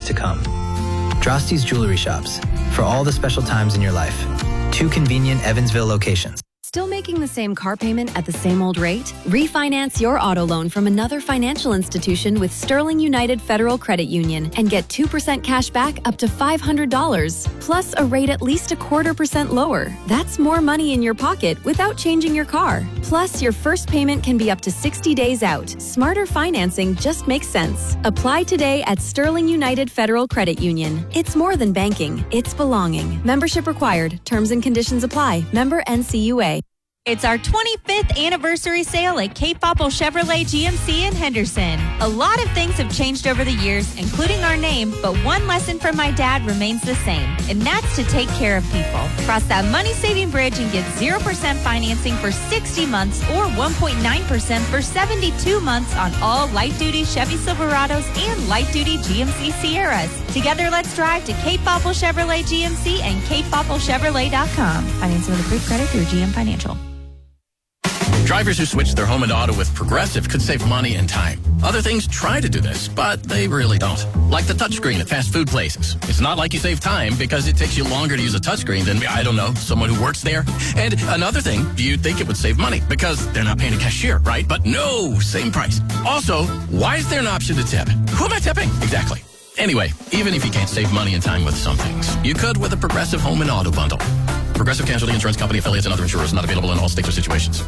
to come. Drosty's Jewelry Shops, for all the special times in your life. 2 convenient Evansville locations. Still making the same car payment at the same old rate? Refinance your auto loan from another financial institution with Sterling United Federal Credit Union and get 2% cash back up to $500, plus a rate at least 0.25% lower. That's more money in your pocket without changing your car. Plus, your first payment can be up to 60 days out. Smarter financing just makes sense. Apply today at Sterling United Federal Credit Union. It's more than banking, it's belonging. Membership required. Terms and conditions apply. Member NCUA. It's our 25th anniversary sale at Cape Popple Chevrolet GMC in Henderson. A lot of things have changed over the years, including our name, but one lesson from my dad remains the same, and that's to take care of people. Cross that money-saving bridge and get 0% financing for 60 months or 1.9% for 72 months on all light-duty Chevy Silverados and light-duty GMC Sierras. Together, let's drive to Cape Popple Chevrolet GMC and CapePoppleChevrolet.com. Financing with approved credit through GM Financial. Drivers who switch their home and auto with Progressive could save money and time. Other things try to do this, but they really don't. Like the touchscreen at fast food places. It's not like you save time because it takes you longer to use a touchscreen than, I don't know, someone who works there. And another thing, you'd think it would save money because they're not paying a cashier, right? But no, same price. Also, why is there an option to tip? Who am I tipping? Exactly. Anyway, even if you can't save money and time with some things, you could with a Progressive home and auto bundle. Progressive Casualty Insurance Company, affiliates, and other insurers, not available in all states or situations.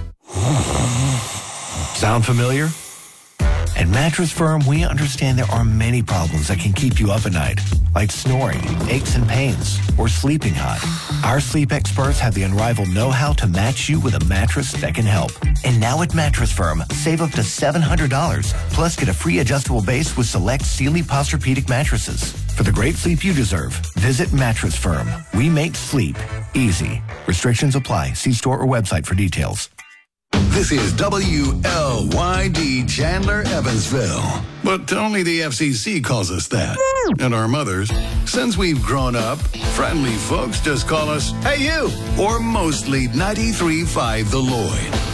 Sound familiar? At Mattress Firm, we understand there are many problems that can keep you up at night, like snoring, aches and pains, or sleeping hot. Our sleep experts have the unrivaled know-how to match you with a mattress that can help. And now at Mattress Firm, save up to $700, plus get a free adjustable base with select Sealy Posturepedic mattresses. For the great sleep you deserve, visit Mattress Firm. We make sleep easy. Restrictions apply. See store or website for details. This is WLYD Chandler, Evansville. But only the FCC calls us that. And our mothers, since we've grown up, friendly folks just call us, "Hey you!" Or mostly 93.5 The Lloyd.